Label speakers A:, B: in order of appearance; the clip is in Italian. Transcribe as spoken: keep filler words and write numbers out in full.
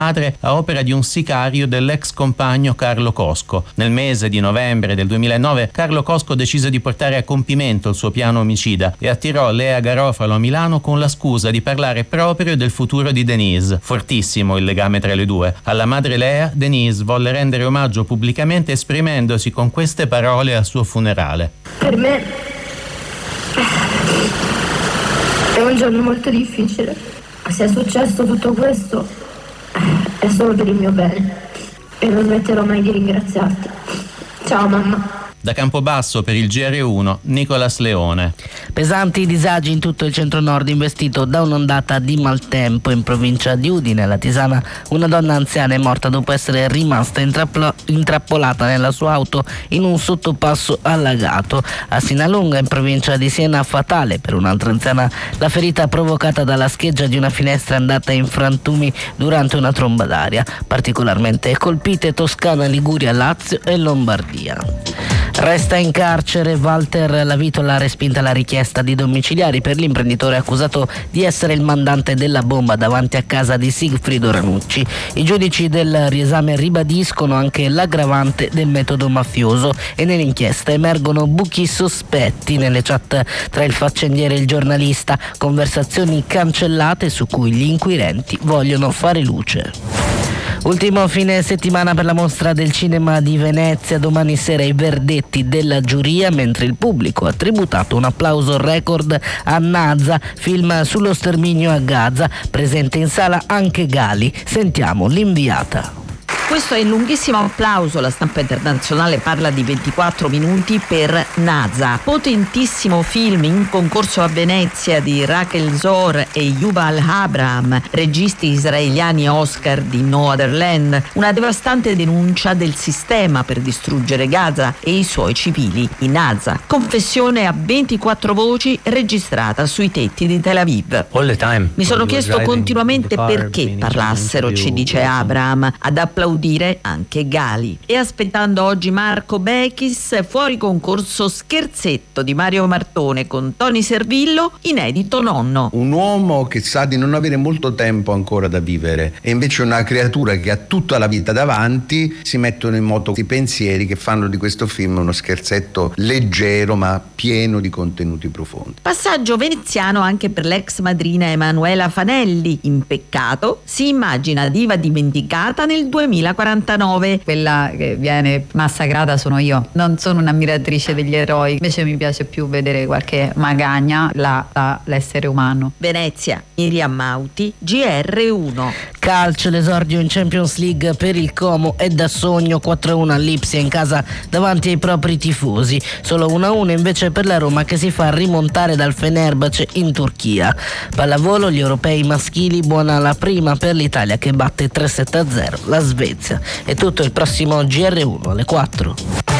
A: madre a opera di un sicario dell'ex compagno Carlo Cosco. Nel mese di novembre del duemilanove Carlo Cosco decise di portare a compimento il suo piano omicida e attirò Lea Garofalo a Milano con la scusa di parlare proprio del futuro di Denise. Fortissimo il legame tra le due. Alla madre Lea, Denise volle rendere omaggio pubblicamente esprimendosi con queste parole al suo funerale.
B: Per me è un giorno molto difficile. Se è successo tutto questo è solo per il mio bene e non smetterò mai di ringraziarti. Ciao mamma.
A: Da Campobasso per il G R uno, Nicolas Leone.
C: Pesanti disagi in tutto il centro-nord investito da un'ondata di maltempo. In provincia di Udine, alla Tisana, una donna anziana è morta dopo essere rimasta intrappol- intrappolata nella sua auto in un sottopasso allagato. A Sinalunga, in provincia di Siena, fatale per un'altra anziana la ferita provocata dalla scheggia di una finestra andata in frantumi durante una tromba d'aria. Particolarmente colpite Toscana, Liguria, Lazio e Lombardia. Resta in carcere Walter Lavitola, respinta la richiesta di domiciliari per l'imprenditore accusato di essere il mandante della bomba davanti a casa di Sigfrido Ranucci. I giudici del riesame ribadiscono anche l'aggravante del metodo mafioso e nell'inchiesta emergono buchi sospetti nelle chat tra il faccendiere e il giornalista, conversazioni cancellate su cui gli inquirenti vogliono fare luce. Ultimo fine settimana per la mostra del cinema di Venezia, domani sera i verdetti della giuria, mentre il pubblico ha tributato un applauso record a Naza, film sullo sterminio a Gaza, presente in sala anche Gali. Sentiamo l'inviata.
D: Questo è il lunghissimo applauso, la stampa internazionale parla di ventiquattro minuti per Naza, potentissimo film in concorso a Venezia di Rachel Zor e Yuval Abraham, registi israeliani Oscar di No Other Land, una devastante denuncia del sistema per distruggere Gaza e i suoi civili in Naza. Confessione a ventiquattro voci registrata sui tetti di Tel Aviv. Mi sono chiesto continuamente perché parlassero, ci dice Abraham, ad applaudire dire anche Gali. E aspettando oggi Marco Bechis, fuori concorso Scherzetto di Mario Martone con Tony Servillo, inedito nonno.
E: Un uomo che sa di non avere molto tempo ancora da vivere e invece una creatura che ha tutta la vita davanti, si mettono in moto i pensieri che fanno di questo film uno scherzetto leggero ma pieno di contenuti profondi.
D: Passaggio veneziano anche per l'ex madrina Emanuela Fanelli. In peccato si immagina diva dimenticata nel duemilaquarantanove.
F: Quella che viene massacrata sono io. Non sono un'ammiratrice degli eroi, invece mi piace più vedere qualche magagna, la, la, l'essere umano.
D: Venezia, Miriam Mauti, G R uno.
C: Calcio, l'esordio in Champions League per il Como è da sogno. Quattro a uno all'Ipsia in casa davanti ai propri tifosi. Solo uno a uno invece per la Roma che si fa rimontare dal Fenerbahce in Turchia. Pallavolo, gli europei maschili, buona la prima per l'Italia che batte tre sette a zero la Svezia. È tutto, il prossimo G R uno alle quattro.